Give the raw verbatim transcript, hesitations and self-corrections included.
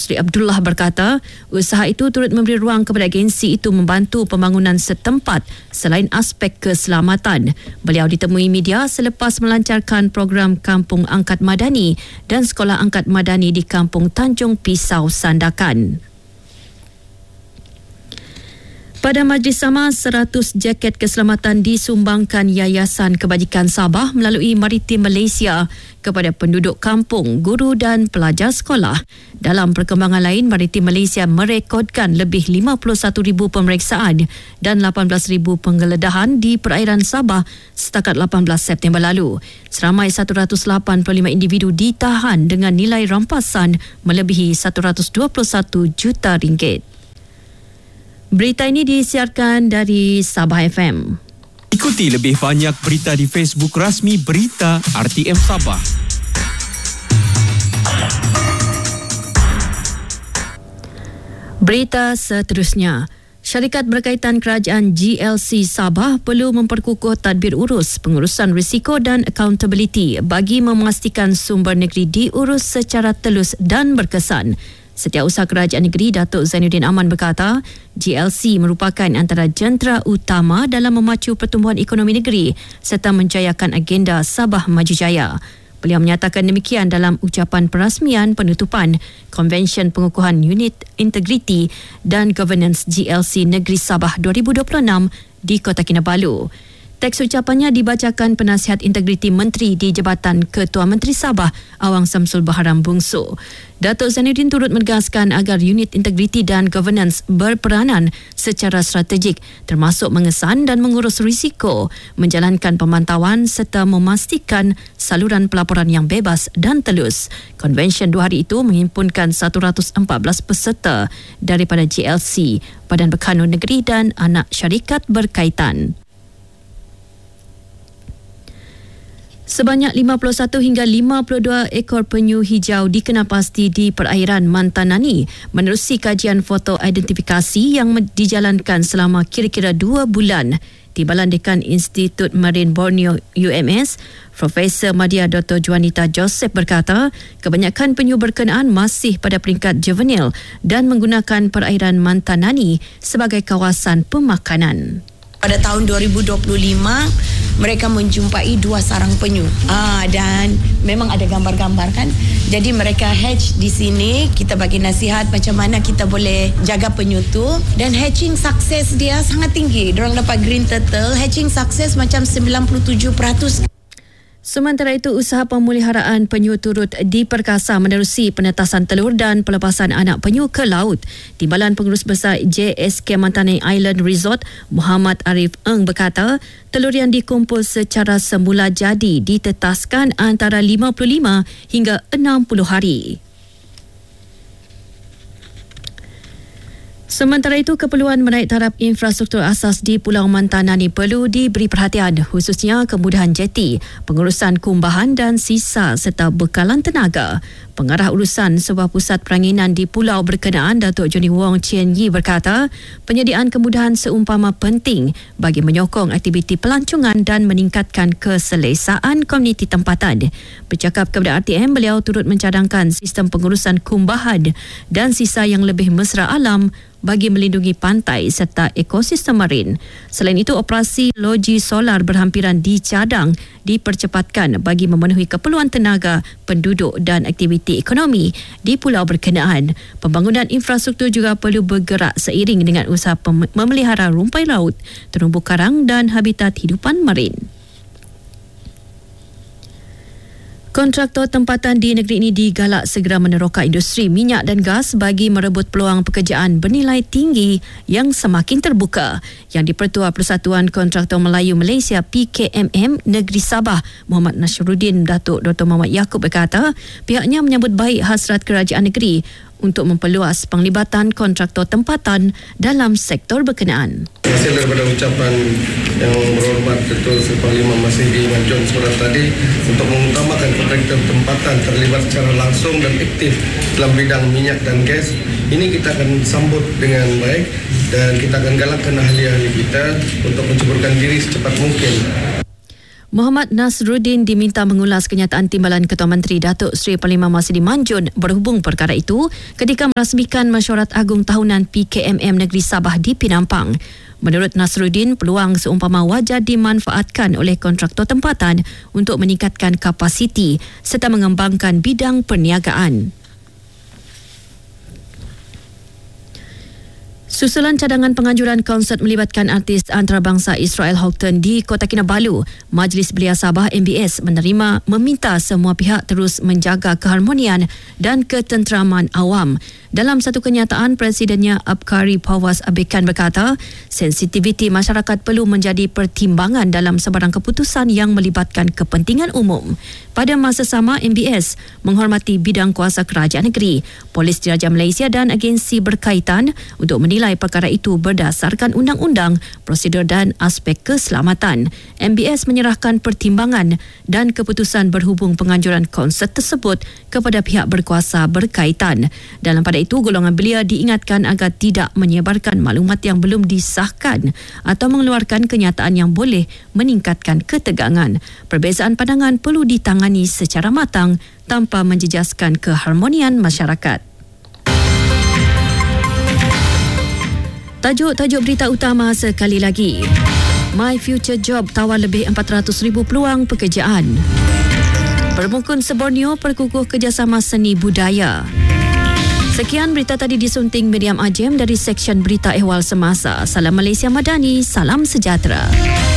Sri Abdullah berkata, usaha itu turut memberi ruang kepada agensi itu membantu pembangunan setempat selain aspek keselamatan. Beliau ditemui media selepas melancarkan program Kampung Angkat Madani dan Sekolah Angkat Madani di Kampung Tanjung Pisau, Sandakan. Pada majlis sama, seratus jaket keselamatan disumbangkan Yayasan Kebajikan Sabah melalui Maritim Malaysia kepada penduduk kampung, guru dan pelajar sekolah. Dalam perkembangan lain, Maritim Malaysia merekodkan lebih lima puluh satu ribu pemeriksaan dan lapan belas ribu penggeledahan di perairan Sabah setakat lapan belas September lalu. Seramai seratus lapan puluh lima individu ditahan dengan nilai rampasan melebihi seratus dua puluh satu juta ringgit. Berita ini disiarkan dari Sabah F M. Ikuti lebih banyak berita di Facebook rasmi Berita R T M Sabah. Berita seterusnya. Syarikat berkaitan kerajaan G L C Sabah perlu memperkukuh tadbir urus, pengurusan risiko dan accountability bagi memastikan sumber negeri diurus secara telus dan berkesan. Setiausaha Kerajaan Negeri Datuk Zainuddin Aman berkata, G L C merupakan antara jentera utama dalam memacu pertumbuhan ekonomi negeri serta menjayakan agenda Sabah Maju Jaya. Beliau menyatakan demikian dalam ucapan perasmian penutupan Konvensyen Pengukuhan Unit Integriti dan Governance G L C Negeri Sabah dua ribu dua puluh enam di Kota Kinabalu. Teks ucapannya dibacakan Penasihat Integriti Menteri di Jabatan Ketua Menteri Sabah, Awang Samsul Baharam Bungsu. Datuk Zainuddin turut menegaskan agar unit integriti dan governance berperanan secara strategik termasuk mengesan dan mengurus risiko, menjalankan pemantauan serta memastikan saluran pelaporan yang bebas dan telus. Konvensyen dua hari itu menghimpunkan seratus empat belas peserta daripada G L C, Badan Berkanun Negeri dan anak syarikat berkaitan. Sebanyak lima puluh satu hingga lima puluh dua ekor penyu hijau dikenal pasti di perairan Mantanani menerusi kajian foto identifikasi yang dijalankan selama kira-kira dua bulan. Timbalan Dekan Institut Marin Borneo U M S, Profesor Madya Doktor Juanita Joseph berkata, kebanyakan penyu berkenaan masih pada peringkat juvenil dan menggunakan perairan Mantanani sebagai kawasan pemakanan. Pada tahun dua ribu dua puluh lima, mereka menjumpai dua sarang penyu. Ah, dan memang ada gambar-gambar kan. Jadi mereka hatch di sini. Kita bagi nasihat macam mana kita boleh jaga penyu tu. Dan hatching sukses dia sangat tinggi. Diorang dapat green turtle. Hatching sukses macam sembilan puluh tujuh peratus. Sementara itu, usaha pemeliharaan penyu turut diperkasa menerusi penetasan telur dan pelepasan anak penyu ke laut. Timbalan Pengurus Besar J S K Mantanani Island Resort, Muhammad Arif Eng berkata, telur yang dikumpul secara semula jadi ditetaskan antara lima puluh lima hingga enam puluh hari. Sementara itu, keperluan menaik taraf infrastruktur asas di Pulau Mantanani perlu diberi perhatian, khususnya kemudahan jeti, pengurusan kumbahan dan sisa serta bekalan tenaga. Pengarah urusan sebuah pusat peranginan di pulau berkenaan, Datuk Johnny Wong Chien Yi berkata, penyediaan kemudahan seumpama penting bagi menyokong aktiviti pelancongan dan meningkatkan keselesaan komuniti tempatan. Bercakap kepada R T M, beliau turut mencadangkan sistem pengurusan kumbahan dan sisa yang lebih mesra alam bagi melindungi pantai serta ekosistem marin. Selain itu, operasi loji solar berhampiran dicadang dipercepatkan bagi memenuhi keperluan tenaga, penduduk dan aktiviti ekonomi di pulau berkenaan. Pembangunan infrastruktur juga perlu bergerak seiring dengan usaha pem- memelihara rumpai laut, terumbu karang dan habitat hidupan marin. Kontraktor tempatan di negeri ini digalak segera meneroka industri minyak dan gas bagi merebut peluang pekerjaan bernilai tinggi yang semakin terbuka. Yang di-Pertua Persatuan Kontraktor Melayu Malaysia P K M M Negeri Sabah, Muhammad Nasruddin Datuk Doktor Muhammad Yaakob berkata, pihaknya menyambut baik hasrat kerajaan negeri untuk memperluas penglibatan kontraktor tempatan dalam sektor berkenaan. Hasil daripada ucapan yang berhormat Ketua Parlimen Masih di Iman John Surat tadi untuk mengutamakan kontraktor tempatan terlibat secara langsung dan aktif dalam bidang minyak dan gas, ini kita akan sambut dengan baik dan kita akan galakkan ahli-ahli kita untuk menceburkan diri secepat mungkin. Muhammad Nasruddin diminta mengulas kenyataan Timbalan Ketua Menteri Datuk Seri Panglima Masidi Manjun berhubung perkara itu ketika merasmikan Mesyuarat Agung Tahunan P K M M Negeri Sabah di Penampang. Menurut Nasruddin, peluang seumpama wajar dimanfaatkan oleh kontraktor tempatan untuk meningkatkan kapasiti serta mengembangkan bidang perniagaan. Susulan cadangan penganjuran konsert melibatkan artis antarabangsa Israel Houghton di Kota Kinabalu, Majlis Belia Sabah M B S menerima meminta semua pihak terus menjaga keharmonian dan ketenteraman awam. Dalam satu kenyataan, Presidennya Abkari Pawas Abekan berkata, sensitiviti masyarakat perlu menjadi pertimbangan dalam sebarang keputusan yang melibatkan kepentingan umum. Pada masa sama, M B S menghormati bidang kuasa kerajaan negeri, Polis Diraja Malaysia dan agensi berkaitan untuk menilai perkara itu berdasarkan undang-undang, prosedur dan aspek keselamatan. M B S menyerahkan pertimbangan dan keputusan berhubung penganjuran konsert tersebut kepada pihak berkuasa berkaitan. Dalam pada itu, golongan belia diingatkan agar tidak menyebarkan maklumat yang belum disahkan atau mengeluarkan kenyataan yang boleh meningkatkan ketegangan. Perbezaan pandangan perlu ditangani secara matang tanpa menjejaskan keharmonian masyarakat. Tajuk-tajuk berita utama sekali lagi. My Future Job tawar lebih empat ratus ribu peluang pekerjaan. Bermukun se-Borneo perkukuh kerjasama seni budaya. Sekian berita tadi disunting Miriam Ajem dari Seksyen Berita Ehwal Semasa. Salam Malaysia Madani, salam sejahtera.